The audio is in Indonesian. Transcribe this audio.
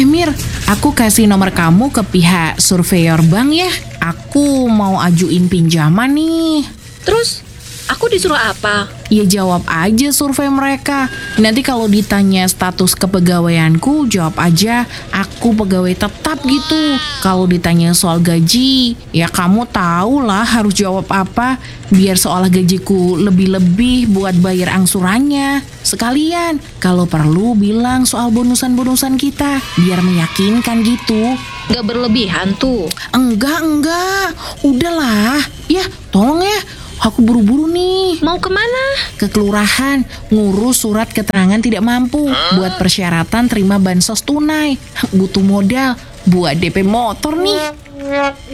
Mir, aku kasih nomor kamu ke pihak surveyor bank ya. Aku mau ajuin pinjaman nih. Terus, aku disuruh apa? Ya jawab aja survei mereka. Nanti kalau ditanya status kepegawaianku, jawab aja aku pegawai tetap gitu. Kalau ditanya soal gaji, ya kamu tahu lah harus jawab apa. Biar soal gajiku lebih-lebih buat bayar angsurannya. Sekalian, kalau perlu bilang soal bonusan-bonusan kita, biar meyakinkan gitu. Gak berlebihan tuh. Enggak. Udahlah. Ya, tolong ya. Aku buru-buru nih. Mau kemana? Ke kelurahan, ngurus surat keterangan tidak mampu buat persyaratan terima bansos tunai. Butuh modal buat DP motor nih.